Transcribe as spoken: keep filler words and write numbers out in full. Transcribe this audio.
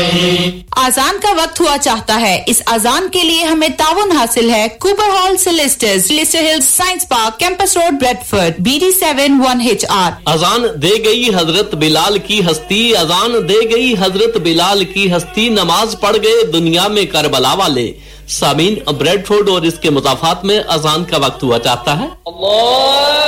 आजान का वक्त हुआ चाहता है। इस आजान के लिए हमें ताउन हासिल है Cooper hall सिलिस्टर्स, Leicester hills science park, campus road, Bradford, B D seven one H R. अजान दे गई हजरत बिलाल की हस्ती, अजान दे गई हजरत बिलाल की हस्ती, नमाज पढ़ गए दुनिया में करबला वाले। सामीन, ब्रेडफोर्ड और इसके मुजाफात में अजान का वक्त हुआ चाहता है। अल्लाह